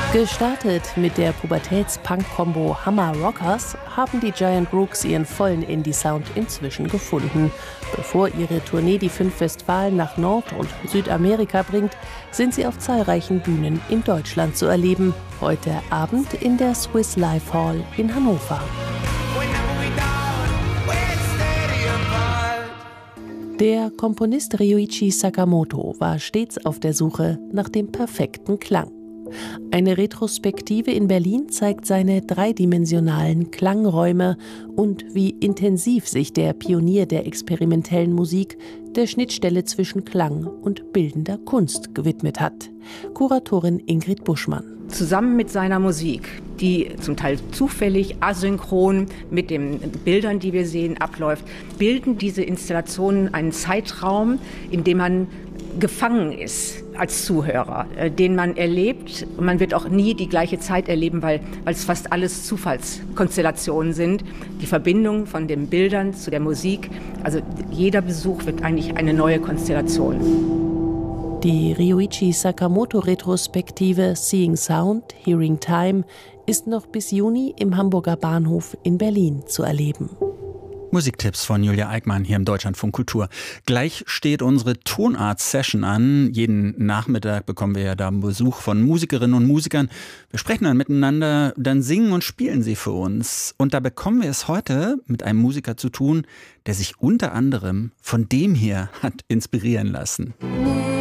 Gestartet mit der Pubertäts-Punk-Kombo Hammer Rockers haben die Giant Rooks ihren vollen Indie-Sound inzwischen gefunden. Bevor ihre Tournee die 5 Festivalen nach Nord- und Südamerika bringt, sind sie auf zahlreichen Bühnen in Deutschland zu erleben. Heute Abend in der Swiss Life Hall in Hannover. Der Komponist Ryuichi Sakamoto war stets auf der Suche nach dem perfekten Klang. Eine Retrospektive in Berlin zeigt seine dreidimensionalen Klangräume und wie intensiv sich der Pionier der experimentellen Musik der Schnittstelle zwischen Klang und bildender Kunst gewidmet hat. Kuratorin Ingrid Buschmann. Zusammen mit seiner Musik, die zum Teil zufällig, asynchron mit den Bildern, die wir sehen, abläuft, bilden diese Installationen einen Zeitraum, in dem man gefangen ist als Zuhörer, den man erlebt. Und man wird auch nie die gleiche Zeit erleben, weil es fast alles Zufallskonstellationen sind. Die Verbindung von den Bildern zu der Musik, also jeder Besuch wird eigentlich eine neue Konstellation. Die Ryuichi Sakamoto-Retrospektive Seeing Sound, Hearing Time ist noch bis Juni im Hamburger Bahnhof in Berlin zu erleben. Musiktipps von Julia Eickmann hier im Deutschlandfunk Kultur. Gleich steht unsere Tonart-Session an. Jeden Nachmittag bekommen wir ja da Besuch von Musikerinnen und Musikern. Wir sprechen dann miteinander, dann singen und spielen sie für uns. Und da bekommen wir es heute mit einem Musiker zu tun, der sich unter anderem von dem hier hat inspirieren lassen.